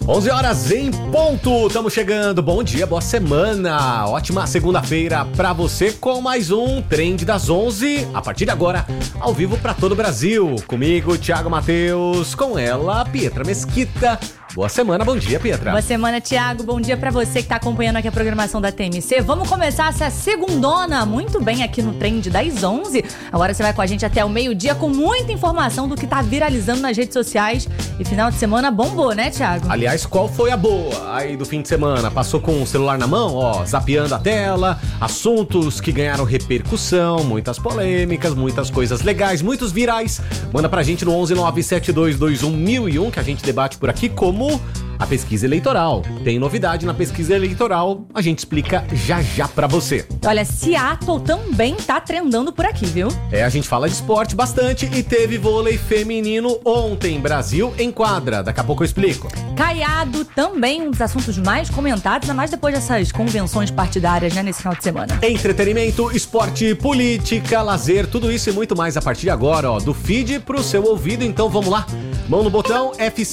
11 horas em ponto, estamos chegando, bom dia, boa semana, ótima segunda-feira pra você com mais um Trend das 11, a partir de agora, ao vivo pra todo o Brasil, comigo, Thiago Matheus, com ela, Pietra Mesquita. Boa semana, bom dia, Pietra. Boa semana, Thiago, bom dia pra você que tá acompanhando aqui a programação da TMC. Vamos começar essa segundona muito bem aqui no Trend das 11. Agora você vai com a gente até o meio-dia com muita informação do que tá viralizando nas redes sociais. E final de semana bombou, né, Thiago? Aliás, qual foi a boa aí do fim de semana? Passou com o celular na mão, ó, zapeando a tela, assuntos que ganharam repercussão, muitas polêmicas, muitas coisas legais, muitos virais. Manda pra gente no 11972211001 que a gente debate por aqui como a pesquisa eleitoral. Tem novidade na pesquisa eleitoral, a gente explica já pra você. Olha, Seattle também tá trendando por aqui, viu? A gente fala de esporte bastante e teve vôlei feminino ontem, Brasil em quadra. Daqui a pouco eu explico. Caiado também um dos assuntos mais comentados, ainda mais depois dessas convenções partidárias, né, nesse final de semana. Entretenimento, esporte, política, lazer, tudo isso e muito mais a partir de agora, ó, do feed pro seu ouvido. Então vamos lá, mão no botão,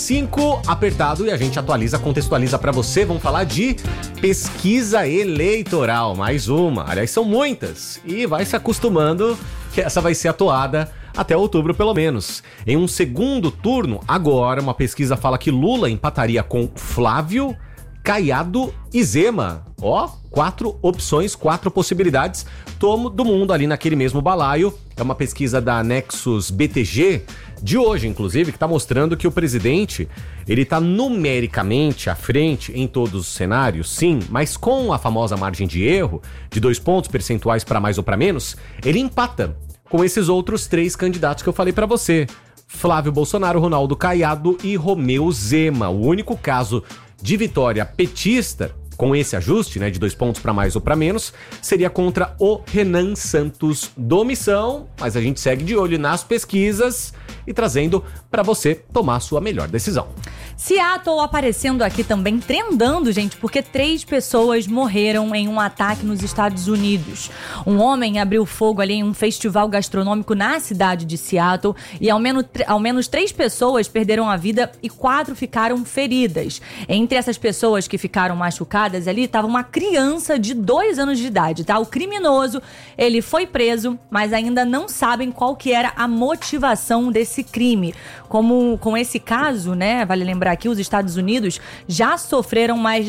F5 apertado e a gente atualiza, contextualiza pra você. Vamos falar de pesquisa eleitoral, mais uma. Aliás, são muitas e vai se acostumando que essa vai ser atuada até outubro, pelo menos. Em um segundo turno, agora, uma pesquisa fala que Lula empataria com Flávio, Caiado e Zema. Ó, 4 opções, 4 possibilidades. Todo mundo ali naquele mesmo balaio. É uma pesquisa da Nexus BTG, de hoje, inclusive, que está mostrando que o presidente, ele está numericamente à frente em todos os cenários, sim, mas com a famosa margem de erro, de 2 pontos percentuais para mais ou para menos, ele empata com esses outros 3 candidatos que eu falei para você. Flávio Bolsonaro, Ronaldo Caiado e Romeu Zema. O único caso de vitória petista, com esse ajuste, né, de 2 pontos para mais ou para menos, seria contra o Renan Santos do Missão, mas a gente segue de olho nas pesquisas e trazendo para você tomar a sua melhor decisão. Seattle aparecendo aqui também, trendando, gente, porque 3 pessoas morreram em um ataque nos Estados Unidos. Um homem abriu fogo ali em um festival gastronômico na cidade de Seattle e ao menos 3 pessoas perderam a vida e 4 ficaram feridas. Entre essas pessoas que ficaram machucadas ali, estava uma criança de 2 anos de idade, tá? O criminoso, ele foi preso, mas ainda não sabem qual que era a motivação desse crime. Como com esse caso, né, vale lembrar aqui, os Estados Unidos já sofreram mais de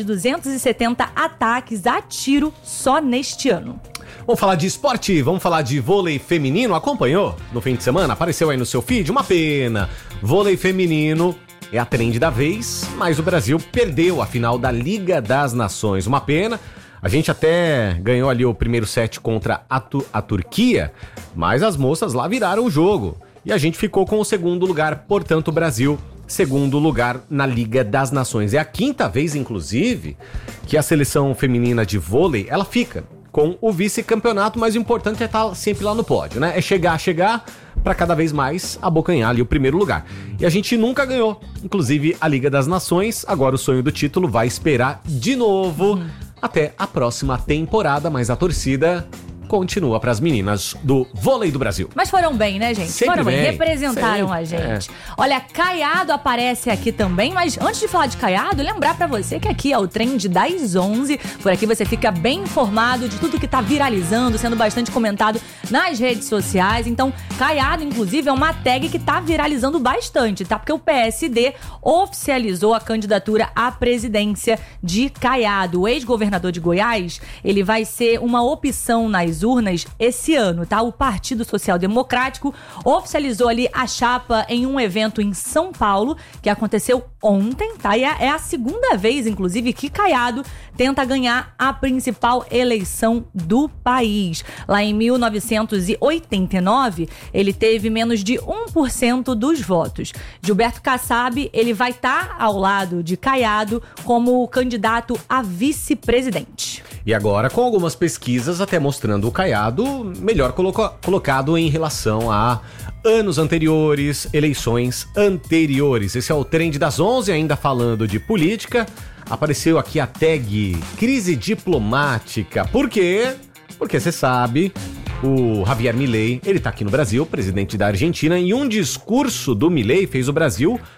270 ataques a tiro só neste ano. Vamos falar de esporte, vamos falar de vôlei feminino. Acompanhou no fim de semana? Apareceu aí no seu feed? Uma pena. Vôlei feminino é a trend da vez, mas o Brasil perdeu a final da Liga das Nações. Uma pena. A gente até ganhou ali o primeiro set contra a Turquia, mas as moças lá viraram o jogo. E a gente ficou com o segundo lugar, portanto o Brasil, segundo lugar na Liga das Nações. É a 5ª vez, inclusive, que a seleção feminina de vôlei, ela fica com o vice-campeonato, mas o importante é estar sempre lá no pódio, né? É chegar para cada vez mais abocanhar ali o primeiro lugar. E a gente nunca ganhou, inclusive a Liga das Nações. Agora o sonho do título vai esperar de novo até a próxima temporada, mas a torcida continua para as meninas do vôlei do Brasil. Mas foram bem, né, gente? Sempre foram bem, bem. representaram Sempre. a gente. Olha, Caiado aparece aqui também, mas antes de falar de Caiado, lembrar pra você que aqui é o Trend das 11. Por aqui você fica bem informado de tudo que tá viralizando, sendo bastante comentado nas redes sociais. Então, Caiado, inclusive, é uma tag que tá viralizando bastante, tá? Porque o PSD oficializou a candidatura à presidência de Caiado. O ex-governador de Goiás, ele vai ser uma opção nas urnas esse ano, tá? O Partido Social Democrático oficializou ali a chapa em um evento em São Paulo, que aconteceu ontem, tá? E é a 2ª vez, inclusive, que Caiado tenta ganhar a principal eleição do país. Lá em 1989, ele teve menos de 1% dos votos. Gilberto Kassab, ele vai estar ao lado de Caiado como candidato a vice-presidente. E agora, com algumas pesquisas até mostrando o Caiado melhor colocado em relação a anos anteriores, eleições anteriores. Esse é o Trend das 11, ainda falando de política. Apareceu aqui a tag crise diplomática. Por quê? Porque você sabe, o Javier Milei, ele tá aqui no Brasil, presidente da Argentina, e um discurso do Milei fez o Brasil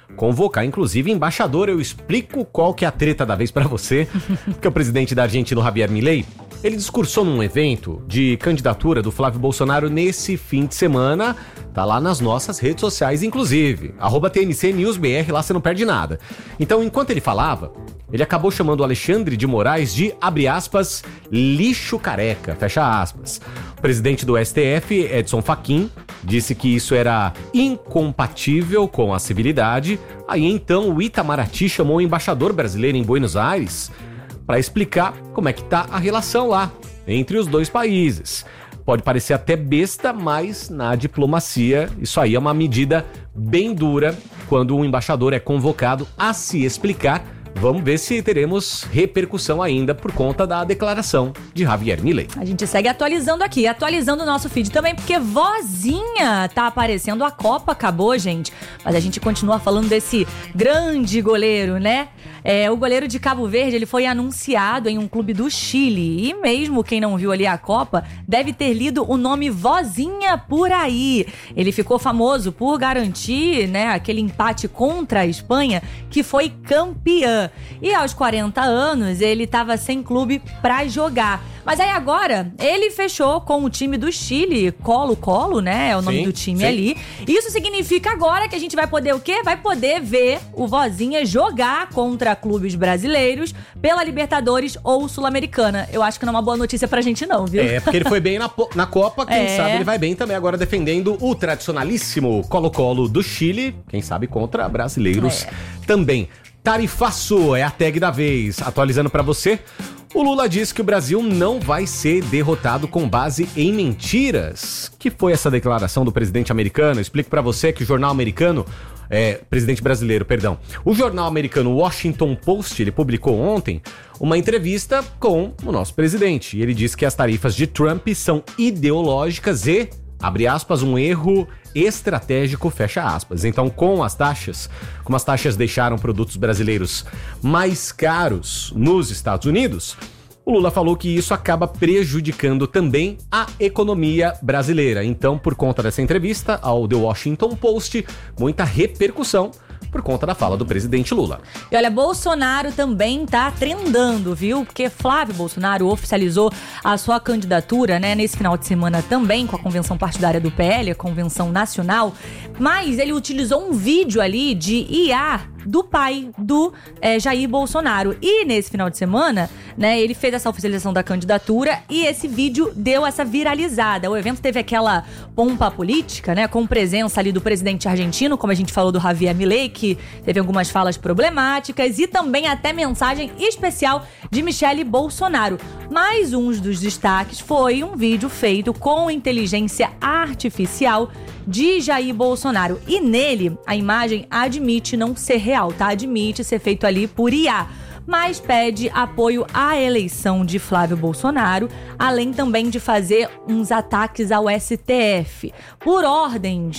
convocar, inclusive, embaixador. Eu explico qual que é a treta da vez pra você, porque o presidente da Argentina, Javier Milei, ele discursou num evento de candidatura do Flávio Bolsonaro nesse fim de semana. Tá lá nas nossas redes sociais, inclusive. @TNCNewsBR, lá você não perde nada. Então, enquanto ele falava, ele acabou chamando o Alexandre de Moraes de, abre aspas, lixo careca, fecha aspas. O presidente do STF, Edson Fachin, disse que isso era incompatível com a civilidade. Aí então o Itamaraty chamou o embaixador brasileiro em Buenos Aires para explicar como é que tá a relação lá entre os dois países. Pode parecer até besta, mas na diplomacia isso aí é uma medida bem dura quando um embaixador é convocado a se explicar. Vamos ver se teremos repercussão ainda por conta da declaração de Javier Milei. A gente segue atualizando aqui, atualizando o nosso feed também, porque vozinha tá aparecendo. A Copa acabou, gente, mas a gente continua falando desse grande goleiro, né? O goleiro de Cabo Verde, ele foi anunciado em um clube do Chile. E mesmo quem não viu ali a Copa, deve ter lido o nome Vozinha por aí. Ele ficou famoso por garantir, né, aquele empate contra a Espanha, que foi campeã. E aos 40 anos, ele estava sem clube pra jogar. Mas aí agora, ele fechou com o time do Chile, Colo-Colo, né? É o nome do time ali. Isso significa agora que a gente vai poder o quê? Vai poder ver o Vozinha jogar contra clubes brasileiros pela Libertadores ou Sul-Americana. Eu acho que não é uma boa notícia pra gente não, viu? Porque ele foi bem na Copa, quem sabe ele vai bem também agora defendendo o tradicionalíssimo Colo-Colo do Chile, quem sabe contra brasileiros também. Tarifaço é a tag da vez. Atualizando pra você, o Lula diz que o Brasil não vai ser derrotado com base em mentiras. Que foi essa declaração do presidente americano? Eu explico pra você que o jornal americano, presidente brasileiro, perdão. O jornal americano Washington Post, ele publicou ontem uma entrevista com o nosso presidente. E ele disse que as tarifas de Trump são ideológicas e, abre aspas, um erro estratégico, fecha aspas. Então, como as taxas deixaram produtos brasileiros mais caros nos Estados Unidos, o Lula falou que isso acaba prejudicando também a economia brasileira. Então, por conta dessa entrevista ao The Washington Post, muita repercussão por conta da fala do presidente Lula. E olha, Bolsonaro também tá trendando, viu? Porque Flávio Bolsonaro oficializou a sua candidatura, né, nesse final de semana também, com a convenção partidária do PL, a convenção nacional, mas ele utilizou um vídeo ali de IA do pai do Jair Bolsonaro. E nesse final de semana, né, ele fez essa oficialização da candidatura e esse vídeo deu essa viralizada. O evento teve aquela pompa política, né, com presença ali do presidente argentino, como a gente falou do Javier Milei, que teve algumas falas problemáticas, e também até mensagem especial de Michele Bolsonaro. Mas um dos destaques foi um vídeo feito com inteligência artificial de Jair Bolsonaro. E nele, a imagem admite não ser real, tá? Admite ser feito ali por IA, mas pede apoio à eleição de Flávio Bolsonaro, além também de fazer uns ataques ao STF. Por ordem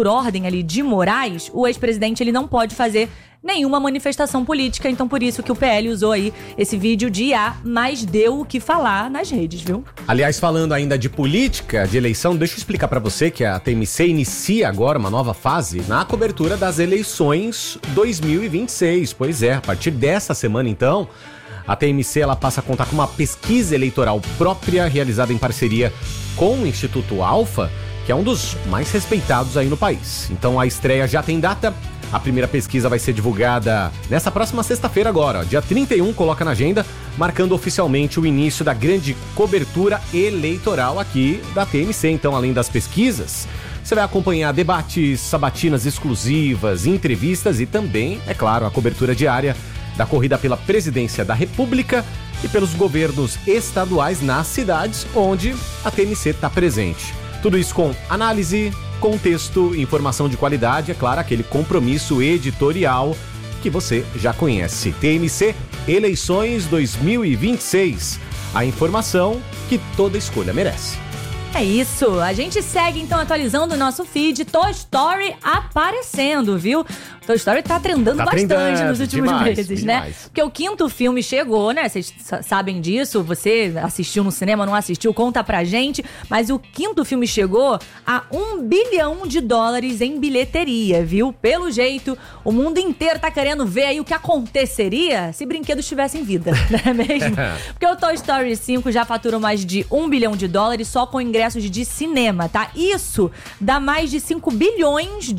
ali de Moraes, o ex-presidente ele não pode fazer nenhuma manifestação política, então por isso que o PL usou aí esse vídeo de IA, mas deu o que falar nas redes, viu? Aliás, falando ainda de política, de eleição, deixa eu explicar pra você que a TMC inicia agora uma nova fase na cobertura das eleições 2026. Pois é, a partir dessa semana então, a TMC ela passa a contar com uma pesquisa eleitoral própria, realizada em parceria com o Instituto Alfa, que é um dos mais respeitados aí no país. Então a estreia já tem data. A primeira pesquisa vai ser divulgada nessa próxima sexta-feira agora, ó, dia 31, coloca na agenda, marcando oficialmente o início da grande cobertura eleitoral aqui da TMC. Então, além das pesquisas, você vai acompanhar debates, sabatinas exclusivas, entrevistas e também, é claro, a cobertura diária da corrida pela presidência da República e pelos governos estaduais nas cidades onde a TMC está presente. Tudo isso com análise, contexto, informação de qualidade, é claro, aquele compromisso editorial que você já conhece. TMC Eleições 2026. A informação que toda escolha merece. É isso, a gente segue então atualizando o nosso feed, Toy Story aparecendo, viu? Toy Story tá trendando bastante nos últimos meses, né? Porque o 5º filme chegou, né? Vocês sabem disso, você assistiu no cinema, não assistiu, conta pra gente. Mas o 5º filme chegou a $1 bilhão em bilheteria, viu? Pelo jeito, o mundo inteiro tá querendo ver aí o que aconteceria se brinquedos tivessem vida, não é mesmo? Porque o Toy Story 5 já faturou mais de $1 bilhão só com ingressos de cinema, tá? Isso dá mais de R$5 bilhões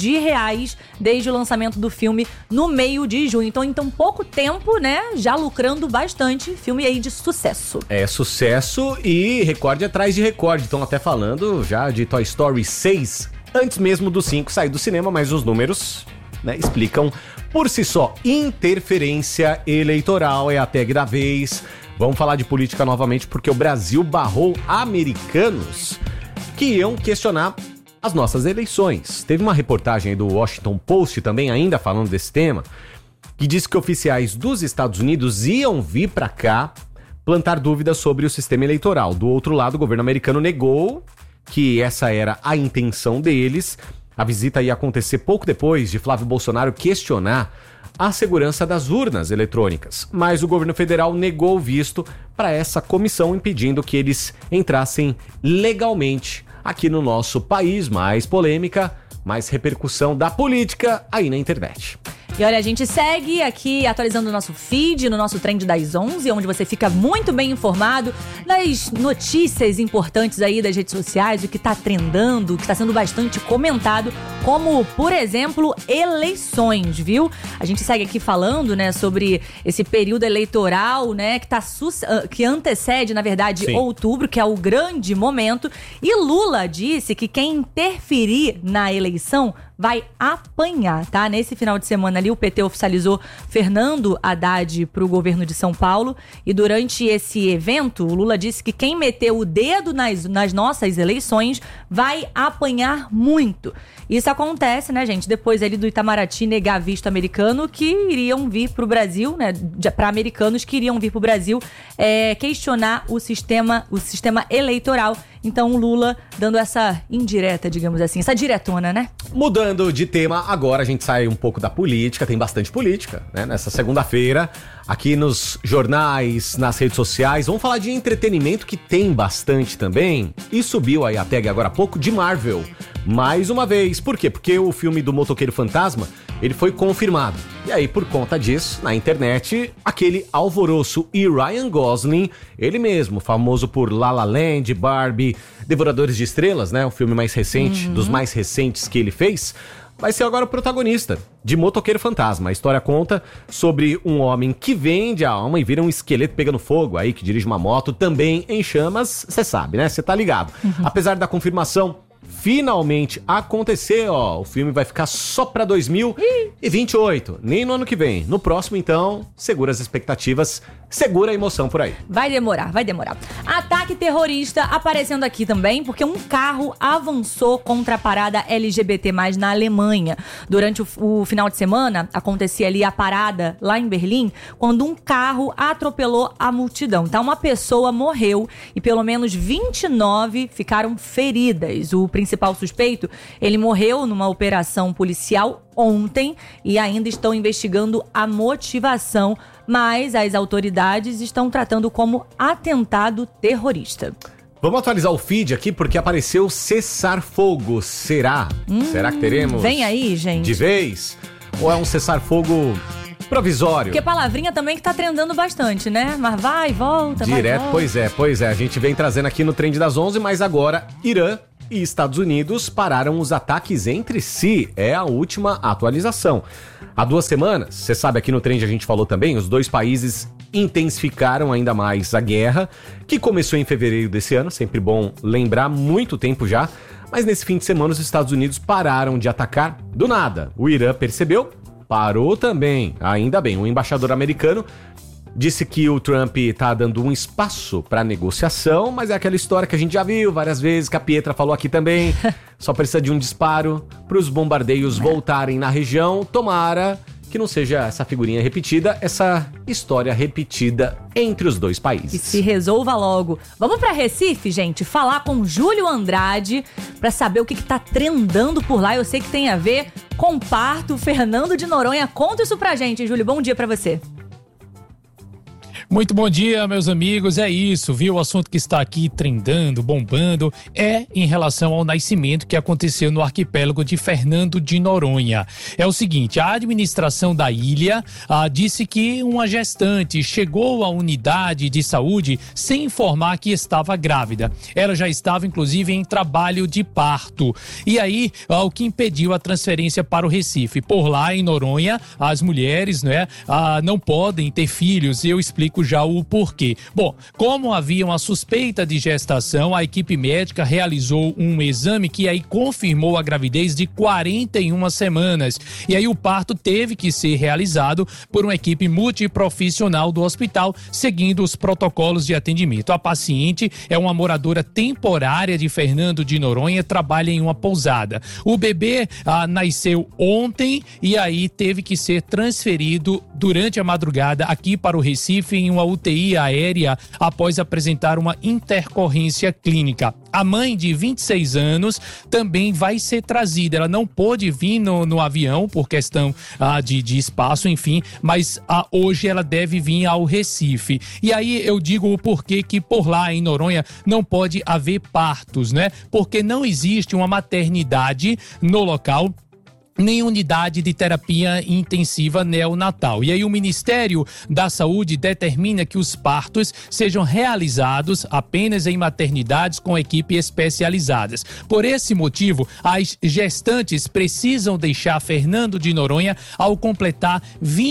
desde o lançamento do filme no meio de junho. Então, em tão pouco tempo, né, já lucrando bastante, filme aí de sucesso. É sucesso e recorde atrás de recorde. Estão até falando já de Toy Story 6, antes mesmo do 5 sair do cinema, mas os números, né, explicam por si só. Interferência eleitoral é a tag da vez. Vamos falar de política novamente porque o Brasil barrou americanos que iam questionar as nossas eleições. Teve uma reportagem aí do Washington Post também ainda falando desse tema, que disse que oficiais dos Estados Unidos iam vir para cá plantar dúvidas sobre o sistema eleitoral. Do outro lado, o governo americano negou que essa era a intenção deles. A visita ia acontecer pouco depois de Flávio Bolsonaro questionar a segurança das urnas eletrônicas, mas o governo federal negou o visto para essa comissão, impedindo que eles entrassem legalmente aqui no nosso país. Mais polêmica, mais repercussão da política aí na internet. E olha, a gente segue aqui atualizando o nosso feed, no nosso Trend das 11, onde você fica muito bem informado das notícias importantes aí das redes sociais, o que tá trendando, o que tá sendo bastante comentado, como, por exemplo, eleições, viu? A gente segue aqui falando, né, sobre esse período eleitoral, né, que antecede, na verdade, Sim, outubro, que é o grande momento. E Lula disse que quem interferir na eleição vai apanhar, tá? Nesse final de semana ali, o PT oficializou Fernando Haddad para o governo de São Paulo. E durante esse evento, o Lula disse que quem meteu o dedo nas nossas eleições vai apanhar muito. Isso acontece, né, gente? Depois ali do Itamaraty negar visto americano que iriam vir para o Brasil, né? Para americanos que iriam vir para o Brasil questionar o sistema eleitoral. Então o Lula dando essa indireta, digamos assim, essa diretona, né? Mudando de tema, agora a gente sai um pouco da política, tem bastante política, né? Nessa segunda-feira, aqui nos jornais, nas redes sociais, vamos falar de entretenimento que tem bastante também. E subiu aí a tag agora há pouco de Marvel, mais uma vez. Por quê? Porque o filme do Motoqueiro Fantasma, ele foi confirmado. E aí, por conta disso, na internet, aquele alvoroço. E Ryan Gosling, ele mesmo, famoso por La La Land, Barbie, Devoradores de Estrelas, né? O filme mais recente, dos mais recentes que ele fez, vai ser agora o protagonista de Motoqueiro Fantasma. A história conta sobre um homem que vende a alma e vira um esqueleto pegando fogo, aí que dirige uma moto também em chamas, você sabe, né? Você tá ligado. Apesar da confirmação finalmente acontecer, ó, o filme vai ficar só pra 2028, nem no ano que vem. No próximo, então, segura as expectativas, segura a emoção por aí. Vai demorar. Ataque terrorista aparecendo aqui também, porque um carro avançou contra a parada LGBT+, na Alemanha. Durante o final de semana, acontecia ali a parada lá em Berlim, quando um carro atropelou a multidão. Então, uma pessoa morreu e pelo menos 29 ficaram feridas. O principal suspeito, ele morreu numa operação policial ontem e ainda estão investigando a motivação, mas as autoridades estão tratando como atentado terrorista. Vamos atualizar o feed aqui porque apareceu cessar-fogo. Será? Será que teremos? Vem aí, gente. De vez? Ou é um cessar-fogo provisório? Porque palavrinha também que tá trendando bastante, né? Mas vai, volta, direto, vai, volta. Pois é. A gente vem trazendo aqui no Trend das 11, mas agora Irã e Estados Unidos pararam os ataques entre si. É a última atualização. Há 2 semanas, você sabe, aqui no Trend a gente falou também, os dois países intensificaram ainda mais a guerra, que começou em fevereiro desse ano, sempre bom lembrar, muito tempo já, mas nesse fim de semana os Estados Unidos pararam de atacar do nada. O Irã percebeu, parou também. Ainda bem, o embaixador americano disse que o Trump tá dando um espaço para negociação, mas é aquela história que a gente já viu várias vezes, que a Pietra falou aqui também. Só precisa de um disparo para os bombardeios voltarem na região. Tomara que não seja essa figurinha repetida, essa história repetida entre os dois países. Que se resolva logo. Vamos pra Recife, gente, falar com Júlio Andrade pra saber o que tá trendando por lá. Eu sei que tem a ver com parto. Fernando de Noronha, conta isso pra gente, Júlio. Bom dia pra você. Muito bom dia, meus amigos. É isso, viu? O assunto que está aqui trendando, bombando, é em relação ao nascimento que aconteceu no arquipélago de Fernando de Noronha. É o seguinte, a administração da ilha disse que uma gestante chegou à unidade de saúde sem informar que estava grávida. Ela já estava, inclusive, em trabalho de parto. E aí, o que impediu a transferência para o Recife. Por lá, em Noronha, as mulheres, né, não podem ter filhos. Eu explico já o porquê. Bom, como havia uma suspeita de gestação, a equipe médica realizou um exame que aí confirmou a gravidez de 41 semanas. E aí o parto teve que ser realizado por uma equipe multiprofissional do hospital, seguindo os protocolos de atendimento. A paciente é uma moradora temporária de Fernando de Noronha, trabalha em uma pousada. O bebê nasceu ontem e aí teve que ser transferido durante a madrugada aqui para o Recife em uma UTI aérea após apresentar uma intercorrência clínica. A mãe de 26 anos também vai ser trazida. Ela não pôde vir no avião por questão de espaço, enfim, mas hoje ela deve vir ao Recife. E aí eu digo o porquê que por lá em Noronha não pode haver partos, né? Porque não existe uma maternidade no local, nem unidade de terapia intensiva neonatal. E aí o Ministério da Saúde determina que os partos sejam realizados apenas em maternidades com equipe especializadas. Por esse motivo, as gestantes precisam deixar Fernando de Noronha ao completar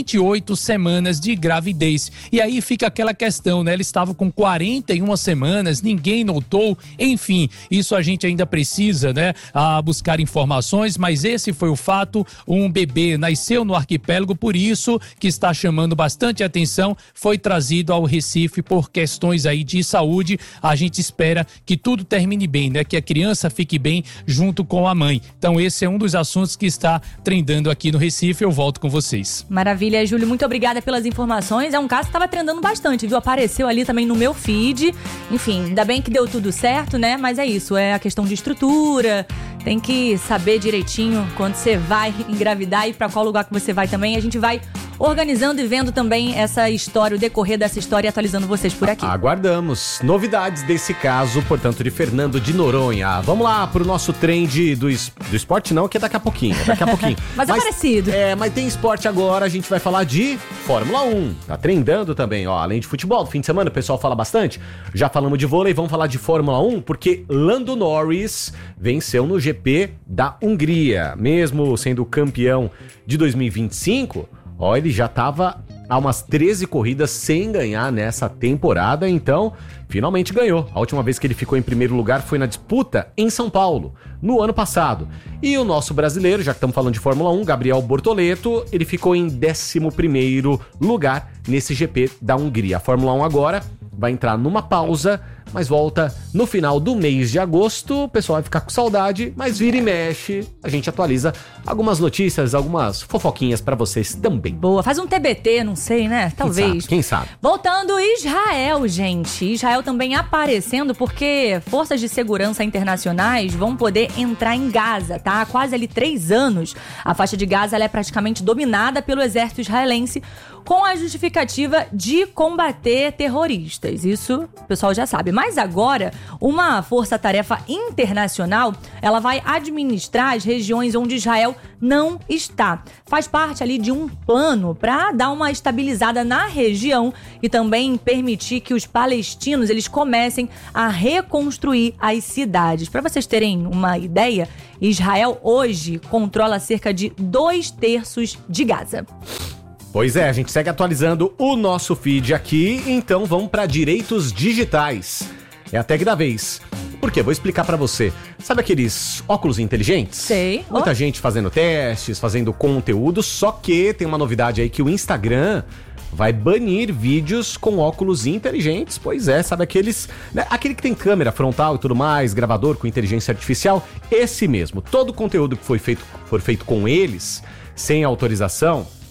28 semanas de gravidez. E aí fica aquela questão, né? Eles estavam com 41 semanas, ninguém notou. Enfim, isso a gente ainda precisa, né, buscar informações, mas esse foi o fato. Um bebê nasceu no arquipélago, por isso que está chamando bastante atenção, foi trazido ao Recife por questões aí de saúde. A gente espera que tudo termine bem, né? Que a criança fique bem junto com a mãe. Então esse é um dos assuntos que está trendando aqui no Recife. Eu volto com vocês. Maravilha, Júlio, muito obrigada pelas informações. É um caso que estava trendando bastante, viu? Apareceu ali também no meu feed. Enfim, ainda bem que deu tudo certo, né? Mas é isso, é a questão de estrutura. Tem que saber direitinho quando você vai engravidar e para qual lugar que você vai também. A gente vai organizando e vendo também essa história, o decorrer dessa história e atualizando vocês por aqui. Aguardamos novidades desse caso, portanto, de Fernando de Noronha. Vamos lá pro nosso trend do esporte, não, que é daqui a pouquinho. mas é parecido. Mas tem esporte agora, a gente vai falar de Fórmula 1. Tá trendando também, ó. Além de futebol, do fim de semana o pessoal fala bastante. Já falamos de vôlei, vamos falar de Fórmula 1, porque Lando Norris venceu no GP da Hungria. Mesmo sendo campeão de 2025, ó, ele já estava há umas 13 corridas sem ganhar nessa temporada, então finalmente ganhou. A última vez que ele ficou em primeiro lugar foi na disputa em São Paulo, no ano passado. E o nosso brasileiro, já que estamos falando de Fórmula 1, Gabriel Bortoleto, ele ficou em 11º lugar nesse GP da Hungria. A Fórmula 1 agora vai entrar numa pausa, mas volta no final do mês de agosto. O pessoal vai ficar com saudade, mas vira e mexe, a gente atualiza algumas notícias, algumas fofoquinhas pra vocês também. Boa, faz um TBT, não sei, né? Talvez. Quem sabe? Voltando, Israel, gente. Israel também aparecendo porque forças de segurança internacionais vão poder entrar em Gaza, tá? Há quase ali 3 anos. A faixa de Gaza ela é praticamente dominada pelo exército israelense com a justificativa de combater terroristas. Isso o pessoal já sabe. Mas agora, uma força-tarefa internacional, ela vai administrar as regiões onde Israel não está. Faz parte ali de um plano para dar uma estabilizada na região e também permitir que os palestinos eles comecem a reconstruir as cidades. Para vocês terem uma ideia, Israel hoje controla cerca de 2/3 de Gaza. Pois é, a gente segue atualizando o nosso feed aqui, então vamos para direitos digitais. É a tag da vez. Por quê? Vou explicar pra você. Sabe aqueles óculos inteligentes? Sei. Muita gente fazendo testes, fazendo conteúdo, só que tem uma novidade aí que o Instagram vai banir vídeos com óculos inteligentes. Pois é, sabe aqueles... né, aquele que tem câmera frontal e tudo mais, gravador com inteligência artificial, esse mesmo. Todo o conteúdo que for feito com eles, sem autorização,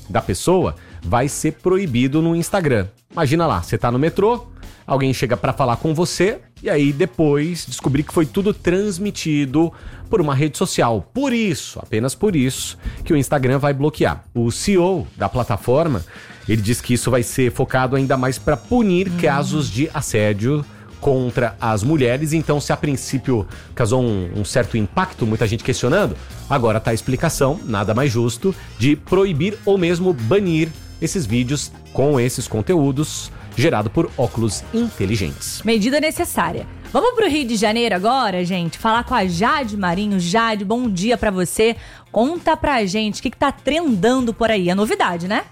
da pessoa vai ser proibido no Instagram. Imagina lá, você tá no metrô, alguém chega pra falar com você e aí depois descobrir que foi tudo transmitido por uma rede social. Por isso, apenas por isso, que o Instagram vai bloquear. O CEO da plataforma, ele diz que isso vai ser focado ainda mais para punir casos de assédio contra as mulheres. Então, se a princípio causou um certo impacto, muita gente questionando, agora tá a explicação, nada mais justo, de proibir ou mesmo banir esses vídeos com esses conteúdos gerado por óculos inteligentes. Medida necessária. Vamos pro Rio de Janeiro agora, gente, falar com a Jade Marinho. Jade, bom dia pra você. Conta pra gente o que tá trendando por aí. É novidade, né?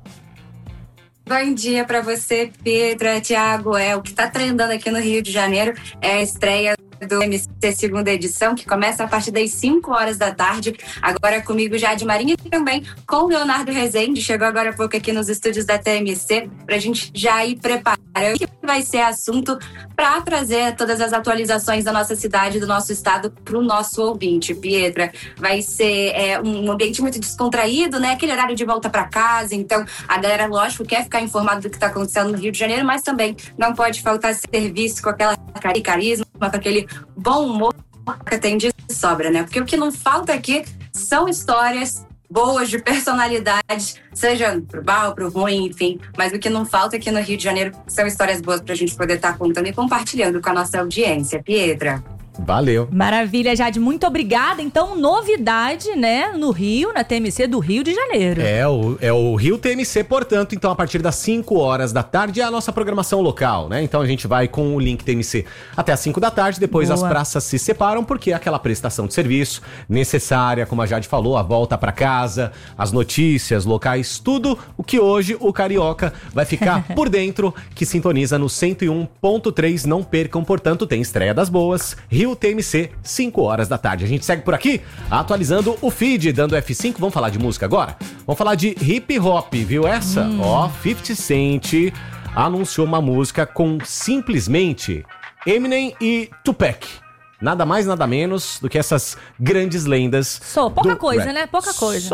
Bom dia para você, Petra, Thiago. O que está trendando aqui no Rio de Janeiro é a estreia do TMC segunda edição, que começa a partir das 5 horas da tarde. Agora comigo, Jade Marinho, e também com o Leonardo Rezende. Chegou agora há pouco aqui nos estúdios da TMC para a gente já ir preparando o que vai ser assunto para trazer todas as atualizações da nossa cidade, do nosso estado para o nosso ouvinte. Pietra, vai ser um ambiente muito descontraído, né? Aquele horário de volta para casa. Então, a galera, lógico, quer ficar informada do que está acontecendo no Rio de Janeiro, mas também não pode faltar serviço com aquela carisma, com aquele bom humor que tem de sobra, né? Porque o que não falta aqui são histórias boas de personalidades, seja pro mal, pro ruim, enfim. Mas o que não falta aqui no Rio de Janeiro são histórias boas pra gente poder estar contando e compartilhando com a nossa audiência. Pietra. Valeu. Maravilha, Jade. Muito obrigada. Então, novidade, né, no Rio, na TMC do Rio de Janeiro. É o Rio TMC, portanto, então a partir das 5 horas da tarde é a nossa programação local, né? Então a gente vai com o link TMC até as 5 da tarde, depois as praças se separam, porque é aquela prestação de serviço necessária, como a Jade falou, a volta pra casa, as notícias, locais, tudo o que hoje o carioca vai ficar por dentro, que sintoniza no 101.3. Não percam, portanto, tem estreia das boas, Rio TMC, 5 horas da tarde. A gente segue por aqui, atualizando o feed, dando F5. Vamos falar de música agora? Vamos falar de hip hop, viu essa? 50 Cent anunciou uma música com simplesmente Eminem e Tupac. Nada mais, nada menos do que essas grandes lendas. Pouca coisa, né? Pouca coisa.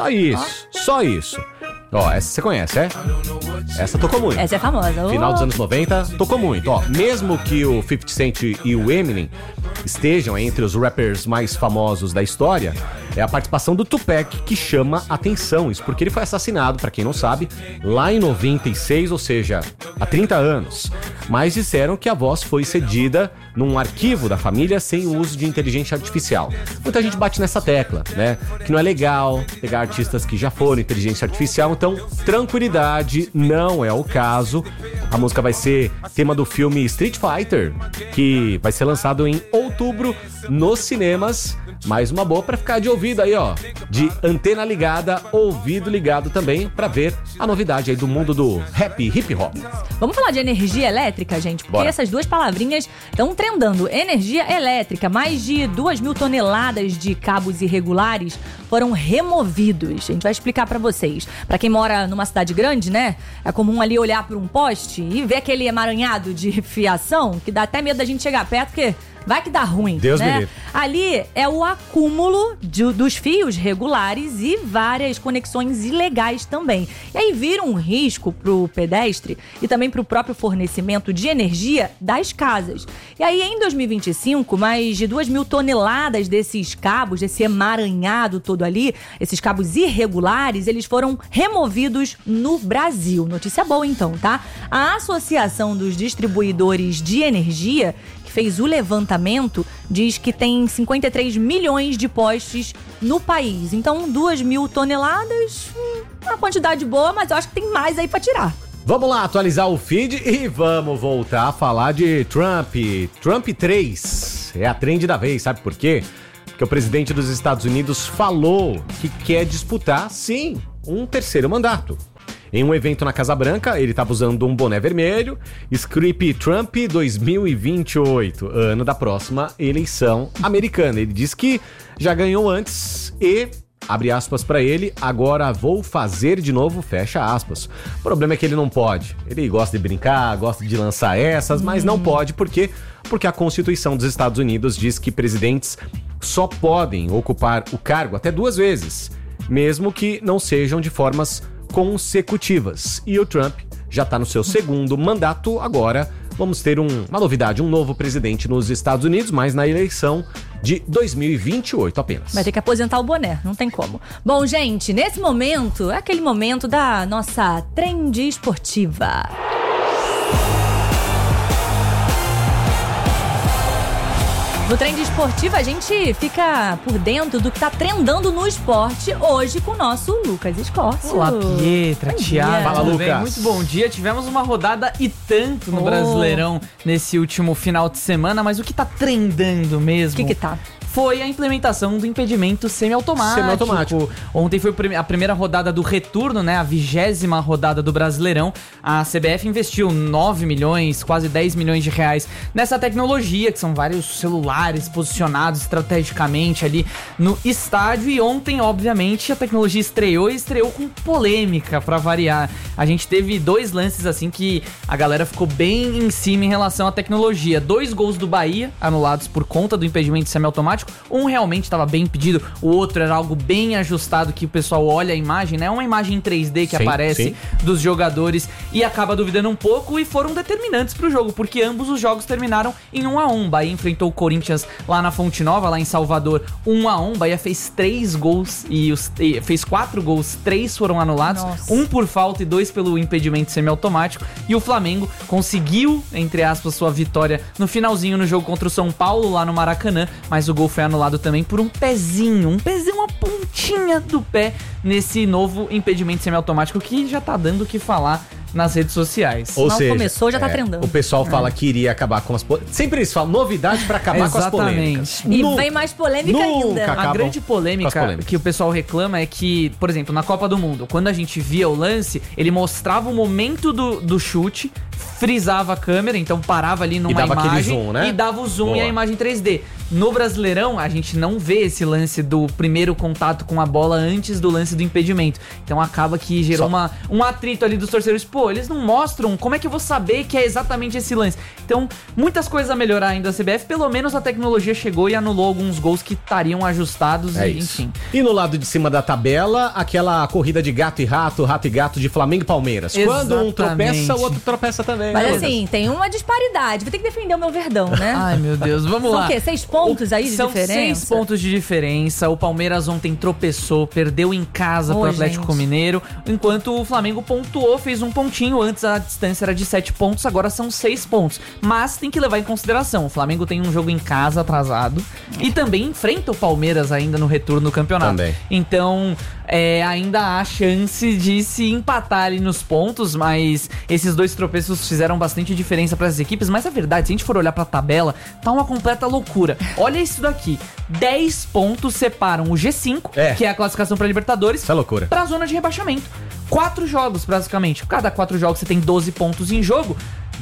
Só isso. Ó, essa você conhece, é? Essa tocou muito. Essa é famosa. Final dos anos 90, tocou muito. Ó, mesmo que o 50 Cent e o Eminem estejam entre os rappers mais famosos da história, é a participação do Tupac que chama atenção. Isso porque ele foi assassinado, pra quem não sabe, lá em 96, ou seja, há 30 anos. Mas disseram que a voz foi cedida num arquivo da família sem o uso de inteligência artificial. Muita gente bate nessa tecla, né? Que não é legal pegar artistas que já foram inteligência artificial. Então, tranquilidade, não é o caso. A música vai ser tema do filme Street Fighter, que vai ser lançado em outubro nos cinemas. Mais uma boa pra ficar de ouvido aí, ó. De antena ligada, ouvido ligado também, pra ver a novidade aí do mundo do rap e hip hop. Vamos falar de energia elétrica, gente? Porque essas duas palavrinhas estão trendando. Energia elétrica. Mais de 2.000 toneladas de cabos irregulares foram removidos. A gente vai explicar pra vocês. Pra quem mora numa cidade grande, né? É comum ali olhar por um poste e ver aquele emaranhado de fiação, que dá até medo da gente chegar perto, porque vai que dá ruim, Deus né? me livre. Ali é o acúmulo dos fios regulares e várias conexões ilegais também. E aí vira um risco pro pedestre e também pro próprio fornecimento de energia das casas. E aí em 2025, mais de 2.000 toneladas desses cabos, desse emaranhado todo ali, esses cabos irregulares, eles foram removidos no Brasil. Notícia boa então, tá? A Associação dos Distribuidores de Energia, que fez o levantamento, diz que tem 53 milhões de postes no país. Então, 2.000 toneladas, uma quantidade boa, mas eu acho que tem mais aí pra tirar. Vamos lá atualizar o feed e vamos voltar a falar de Trump. Trump 3 é a trend da vez, sabe por quê? Porque o presidente dos Estados Unidos falou que quer disputar, sim, um terceiro mandato. Em um evento na Casa Branca, ele estava usando um boné vermelho, escrito Trump 2028, ano da próxima eleição americana. Ele disse que já ganhou antes e, abre aspas pra ele, agora vou fazer de novo, fecha aspas. O problema é que ele não pode. Ele gosta de brincar, gosta de lançar essas, mas não pode. Por quê? Porque a Constituição dos Estados Unidos diz que presidentes só podem ocupar o cargo até 2 vezes, mesmo que não sejam de formas consecutivas. E o Trump já está no seu segundo mandato. Agora vamos ter uma novidade, um novo presidente nos Estados Unidos, mas na eleição de 2028 apenas. Vai ter que aposentar o boné, não tem como. Bom, gente, nesse momento, é aquele momento da nossa trend esportiva. No Trend Esportivo, a gente fica por dentro do que tá trendando no esporte hoje com o nosso Lucas Escorcio. Olá, Pietra, Thiago. Fala, Lucas. Muito bom dia. Tivemos uma rodada e tanto no Brasileirão nesse último final de semana, mas o que tá trendando mesmo? O que tá? Foi a implementação do impedimento semiautomático. Ontem foi a primeira rodada do retorno, né? A 20ª rodada do Brasileirão. A CBF investiu 9 milhões, quase 10 milhões de reais nessa tecnologia, que são vários celulares posicionados estrategicamente ali no estádio. E ontem, obviamente, a tecnologia estreou com polêmica, pra variar. A gente teve 2 lances assim que a galera ficou bem em cima em relação à tecnologia. 2 gols do Bahia anulados por conta do impedimento semiautomático. Um realmente estava bem impedido, o outro era algo bem ajustado, que o pessoal olha a imagem, né? Uma imagem em 3D que aparece dos jogadores e acaba duvidando um pouco, e foram determinantes pro jogo, porque ambos os jogos terminaram em 1-1. Bahia enfrentou o Corinthians lá na Fonte Nova, lá em Salvador, 1-1. Bahia fez 3 gols fez 4 gols, 3 foram anulados. Nossa. 1 por falta e 2 pelo impedimento semiautomático. E o Flamengo conseguiu, entre aspas, sua vitória no finalzinho no jogo contra o São Paulo, lá no Maracanã, mas o gol foi anulado também por um pezinho, uma pontinha do pé nesse novo impedimento semiautomático que já tá dando o que falar nas redes sociais. Ou seja, começou, já tá trendando. O pessoal fala que iria acabar com as polêmicas. Sempre eles falam novidade pra acabar com as polêmicas. E vem mais polêmica ainda. A grande polêmica que o pessoal reclama é que, por exemplo, na Copa do Mundo, quando a gente via o lance, ele mostrava o momento do chute, frisava a câmera, então parava ali numa imagem zoom, né? E dava o zoom e a imagem 3D. No Brasileirão, a gente não vê esse lance do primeiro contato com a bola antes do lance do impedimento. Então acaba que gerou um atrito ali dos torcedores. Pô, eles não mostram, como é que eu vou saber que é exatamente esse lance? Então, muitas coisas a melhorar ainda a CBF. Pelo menos a tecnologia chegou e anulou alguns gols que estariam ajustados, enfim. E no lado de cima da tabela, aquela corrida de gato e rato e gato de Flamengo e Palmeiras. Exatamente. Quando um tropeça, o outro tropeça também. Mas assim, tem uma disparidade. Vou ter que defender o meu Verdão, né? Ai, meu Deus, vamos lá. São o quê? 6 pontos aí de diferença? São 6 pontos de diferença. O Palmeiras ontem tropeçou, perdeu em casa pro Atlético Mineiro, enquanto o Flamengo pontuou, fez um pontinho. Antes a distância era de 7 pontos, agora são 6 pontos. Mas tem que levar em consideração, o Flamengo tem um jogo em casa atrasado e também enfrenta o Palmeiras ainda no retorno do campeonato. Também. Então, ainda há chance de se empatar ali nos pontos, mas esses 2 tropeços fizeram bastante diferença para as equipes. Mas a verdade, se a gente for olhar pra tabela, tá uma completa loucura. Olha isso daqui, 10 pontos separam o G5, que é a classificação pra Libertadores, isso é loucura, pra zona de rebaixamento. 4 jogos, basicamente. Cada 4 jogos você tem 12 pontos em jogo.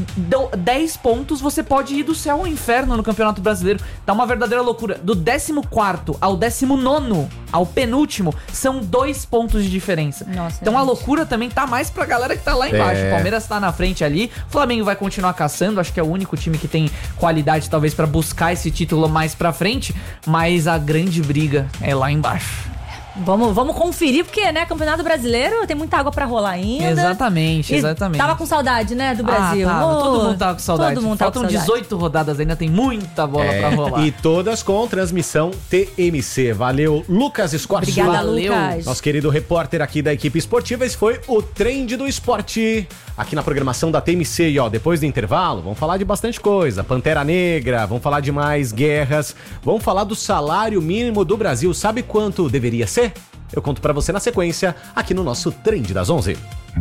10 pontos você pode ir do céu ao inferno no Campeonato Brasileiro. Tá uma verdadeira loucura. Do 14º ao 19º, ao penúltimo, são 2 pontos de diferença. Nossa, então a loucura também tá mais pra galera que tá lá embaixo. O Palmeiras tá na frente ali, o Flamengo vai continuar caçando, acho que é o único time que tem qualidade talvez pra buscar esse título mais pra frente, mas a grande briga é lá embaixo. Vamos conferir, porque, né, Campeonato Brasileiro tem muita água pra rolar ainda. Exatamente. Tava com saudade, né, do Brasil. Todo mundo tava com saudade. Todo mundo Faltam com saudade. 18 rodadas ainda, tem muita bola pra rolar. E todas com transmissão TMC. Valeu, Lucas Escorcio. Obrigada, Lucas. Nosso querido repórter aqui da equipe esportiva. Esse foi o Trend do Esporte, aqui na programação da TMC. E depois do intervalo, vamos falar de bastante coisa. Pantera Negra, vamos falar de mais guerras, vamos falar do salário mínimo do Brasil. Sabe quanto deveria ser? Eu conto pra você na sequência, aqui no nosso Trend das 11.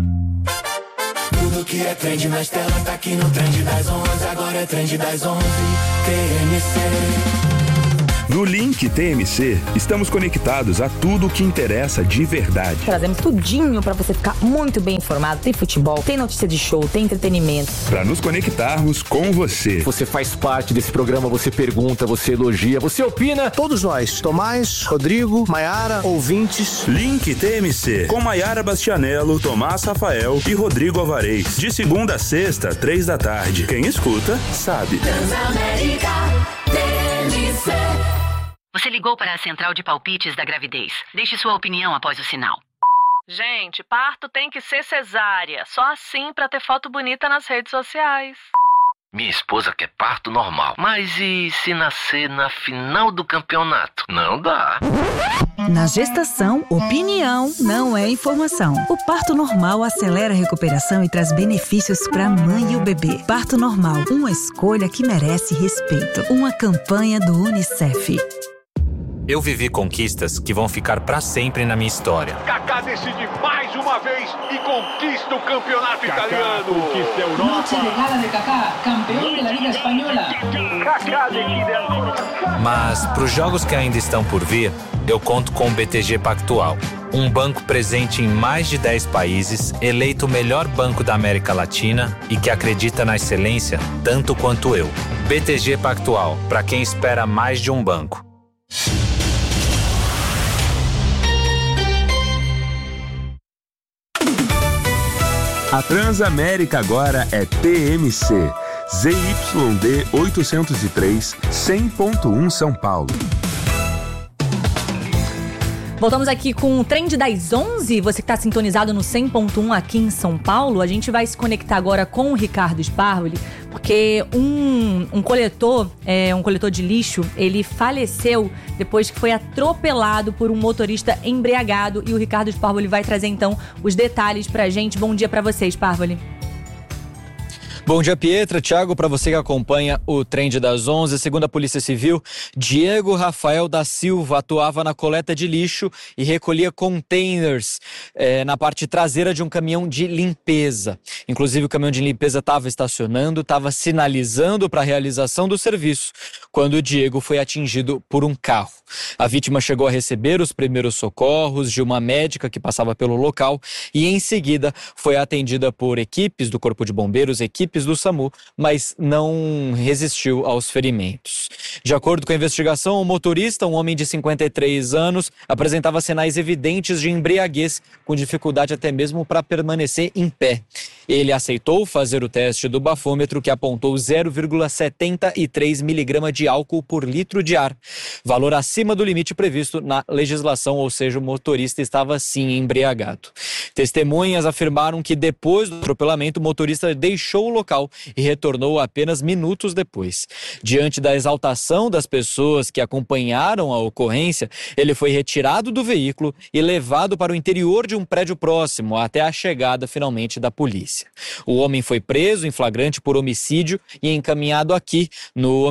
Tudo que é trend nas telas tá aqui no Trend das 11. Agora é Trend das 11, TMC. No Link TMC, estamos conectados a tudo o que interessa de verdade. Trazemos tudinho pra você ficar muito bem informado. Tem futebol, tem notícia de show, tem entretenimento. Pra nos conectarmos com você. Você faz parte desse programa, você pergunta, você elogia, você opina. Todos nós, Tomás, Rodrigo, Maiara, ouvintes. Link TMC, com Maiara Bastianello, Tomás Rafael e Rodrigo Alvarez. De segunda a sexta, 3 da tarde. Quem escuta, sabe. Transamérica TMC. Você ligou para a central de palpites da gravidez. Deixe sua opinião após o sinal. Gente, parto tem que ser cesárea. Só assim pra ter foto bonita nas redes sociais. Minha esposa quer parto normal. Mas e se nascer na final do campeonato? Não dá. Na gestação, opinião não é informação. O parto normal acelera a recuperação e traz benefícios para a mãe e o bebê. Parto normal, uma escolha que merece respeito. Uma campanha do UNICEF. Eu vivi conquistas que vão ficar para sempre na minha história. Kaká decide mais uma vez e conquista o campeonato italiano. Conquista a Europa. Noche de gala de Kaká, campeão da Liga Espanhola. Kaká decide agora. Mas para os jogos que ainda estão por vir, eu conto com o BTG Pactual. Um banco presente em mais de 10 países, eleito o melhor banco da América Latina e que acredita na excelência tanto quanto eu. BTG Pactual, para quem espera mais de um banco. A Transamérica agora é TMC, ZYD 803, 100.1 São Paulo. Voltamos aqui com o Trend das 11. Você que está sintonizado no 100.1 aqui em São Paulo. A gente vai se conectar agora com o Ricardo Sparvoli, porque um coletor de lixo, ele faleceu depois que foi atropelado por um motorista embriagado. E o Ricardo Sparvoli vai trazer então os detalhes pra gente. Bom dia pra você, Sparvoli. Bom dia, Pietra. Thiago, para você que acompanha o Trend das 11, segundo a Polícia Civil, Diego Rafael da Silva atuava na coleta de lixo e recolhia containers na parte traseira de um caminhão de limpeza. Inclusive, o caminhão de limpeza estava estacionando, estava sinalizando para a realização do serviço, quando o Diego foi atingido por um carro. A vítima chegou a receber os primeiros socorros de uma médica que passava pelo local e, em seguida, foi atendida por equipes do Corpo de Bombeiros, equipes do SAMU, mas não resistiu aos ferimentos. De acordo com a investigação, o motorista, um homem de 53 anos, apresentava sinais evidentes de embriaguez, com dificuldade até mesmo para permanecer em pé. Ele aceitou fazer o teste do bafômetro, que apontou 0,73 miligrama de álcool por litro de ar, valor acima do limite previsto na legislação, ou seja, o motorista estava sim embriagado. Testemunhas afirmaram que depois do atropelamento, o motorista deixou o local e retornou apenas minutos depois. Diante da exaltação das pessoas que acompanharam a ocorrência, ele foi retirado do veículo e levado para o interior de um prédio próximo, até a chegada finalmente da polícia. O homem foi preso em flagrante por homicídio e encaminhado aqui no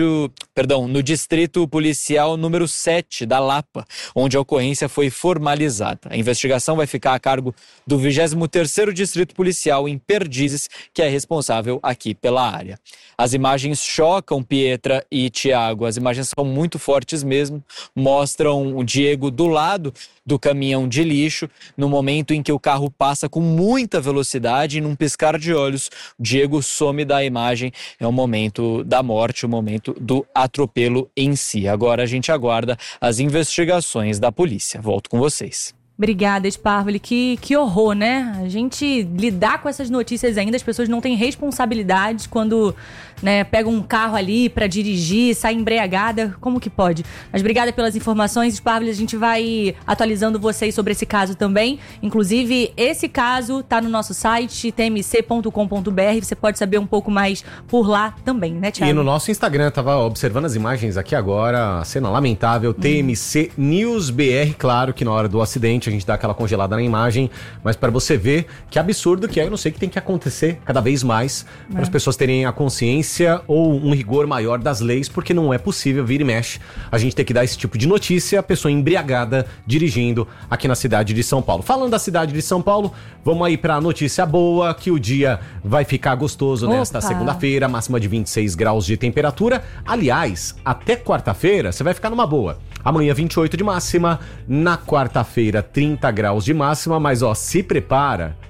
distrito policial número 7 da Lapa, onde a ocorrência foi formalizada. A investigação vai ficar a cargo do 23º Distrito Policial em Perdizes, que é responsável aqui pela área. As imagens chocam, Pietra e Thiago. As imagens são muito fortes mesmo. Mostram o Diego do lado do caminhão de lixo, no momento em que o carro passa com muita velocidade e num piscar de olhos, o Diego some da imagem. É o momento da morte, o momento do atropelo em si. Agora a gente aguarda as investigações da polícia. Volto com vocês. Obrigada, Sparvoli. Que horror, né? A gente lidar com essas notícias ainda, as pessoas não têm responsabilidade quando, né, pegam um carro ali pra dirigir, sai embriagada, como que pode? Mas obrigada pelas informações, Sparvoli. A gente vai atualizando vocês sobre esse caso também. Inclusive, esse caso tá no nosso site, tmc.com.br. Você pode saber um pouco mais por lá também, né, Thiago? E no nosso Instagram, tava observando as imagens aqui agora, cena lamentável, TMC News BR. Claro que na hora do acidente a gente dá aquela congelada na imagem, mas para você ver que absurdo que é, eu não sei o que tem que acontecer cada vez mais para as pessoas terem a consciência ou um rigor maior das leis, porque não é possível, vira e mexe, a gente ter que dar esse tipo de notícia, a pessoa embriagada dirigindo aqui na cidade de São Paulo. Falando da cidade de São Paulo, vamos aí para a notícia boa, que o dia vai ficar gostoso nesta segunda-feira, máxima de 26 graus de temperatura. Aliás, até quarta-feira você vai ficar numa boa. Amanhã 28 de máxima, na quarta-feira 30 graus de máxima, mas ó, se prepara